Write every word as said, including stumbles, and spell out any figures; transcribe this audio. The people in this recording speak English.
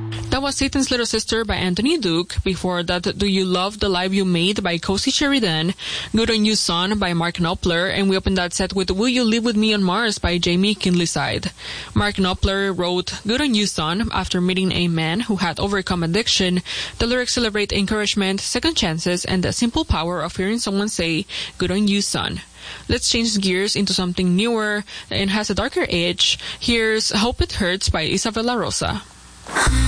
That was Satan's Little Sister by Anthony Duke. Before that, Do You Love the Life You Made by Cozy Sheridan. Good On You Son by Mark Knopfler. And we opened that set with Will You Live With Me on Mars by Jamie Kinleyside. Mark Knopfler wrote Good On You Son after meeting a man who had overcome addiction. The lyrics celebrate encouragement, second chances, and the simple power of hearing someone say, Good On You Son. Let's change gears into something newer and has a darker edge. Here's Hope It Hurts by Isabella Rosa.